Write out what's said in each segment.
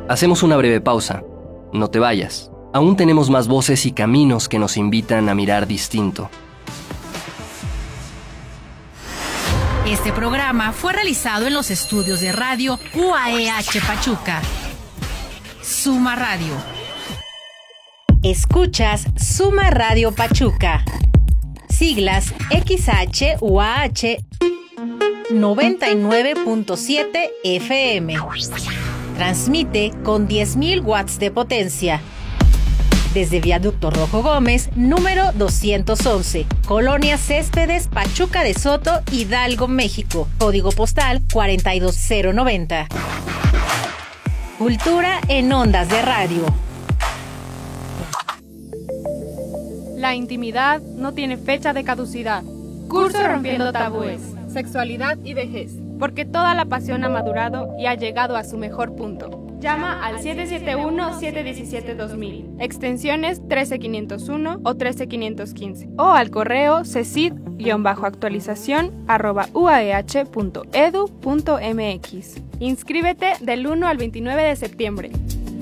Hacemos una breve pausa. No te vayas. Aún tenemos más voces y caminos que nos invitan a mirar distinto. Este programa fue realizado en los estudios de radio UAEH Pachuca. Suma Radio. Escuchas Suma Radio Pachuca. Siglas XH-UAH 99.7 FM. Transmite con 10.000 watts de potencia. Desde Viaducto Rojo Gómez, número 211, Colonia Céspedes, Pachuca de Soto, Hidalgo, México. Código postal 42090. Cultura en ondas de radio. La intimidad no tiene fecha de caducidad. Curso Rompiendo Tabúes, Sexualidad y Vejez. Porque toda la pasión ha madurado y ha llegado a su mejor punto. Llama al 771-717-2000, extensiones 13501 o 13515, o al correo cecid-actualización@uaeh.edu.mx. Inscríbete del 1 al 29 de septiembre.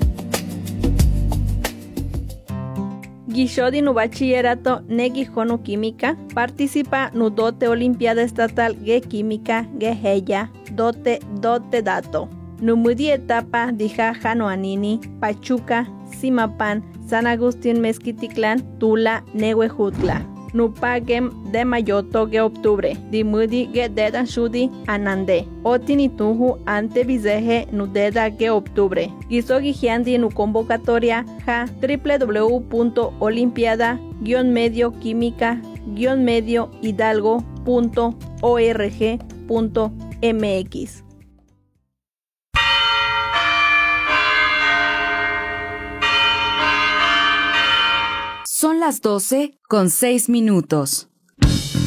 Guishodi nu bachillerato negi jonu química participa nu dote olimpiada estatal ge química ge heya dote dato. Nu mudi etapa dija jano anini Pachuca, Simapan, San Agustín Mezquiticlán, Tula, Nehuejutla. Nu pagem de mayoto ge octubre, di mudi ge dedan shudi anande. Otinituhu ante vizeje nu deda ge octubre. Gisogi giandi nu convocatoria ja www.olimpiada-medio-hidalgo.org.mx. Son las 12:06.